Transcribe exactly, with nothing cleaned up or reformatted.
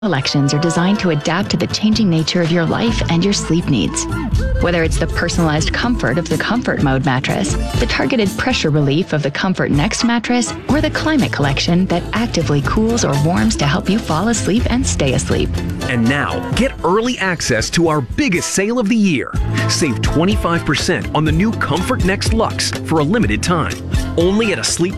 Collections are designed to adapt to the changing nature of your life and your sleep needs. Whether it's the personalized comfort of the Comfort Mode mattress, the targeted pressure relief of the Comfort Next mattress, or the Climate Collection that actively cools or warms to help you fall asleep and stay asleep. And now, get early access to our biggest sale of the year. Save twenty-five percent on the new Comfort Next Luxe for a limited time. Only at a Sleep